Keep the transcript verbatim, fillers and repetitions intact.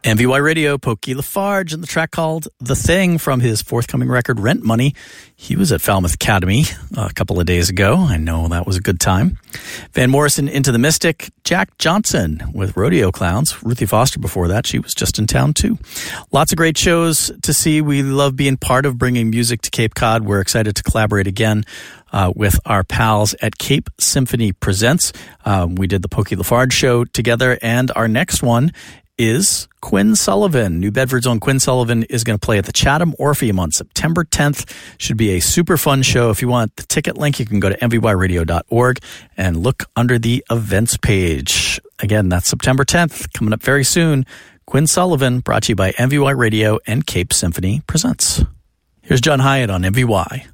M V Y Radio, Pokey Lafarge, and the track called The Thing from his forthcoming record, Rent Money. He was at Falmouth Academy a couple of days ago. I know that was a good time. Van Morrison, Into the Mystic. Jack Johnson with Rodeo Clowns. Ruthie Foster before that. She was just in town too. Lots of great shows to see. We love being part of bringing music to Cape Cod. We're excited to collaborate again Uh, with our pals at Cape Symphony Presents. Um, we did the Pokey Lafarge show together, and our next one is Quinn Sullivan. New Bedford's own Quinn Sullivan is going to play at the Chatham Orpheum on September tenth. Should be a super fun show. If you want the ticket link, you can go to m v y radio dot org and look under the events page. Again, that's September tenth, coming up very soon. Quinn Sullivan, brought to you by M V Y Radio and Cape Symphony Presents. Here's John Hyatt on M V Y.